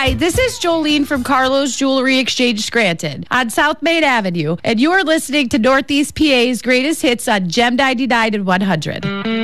Hi, this is Jolene from Carlos Jewelry Exchange Scranton on South Main Avenue, and you're listening to Northeast PA's greatest hits on Gem 99 and 100.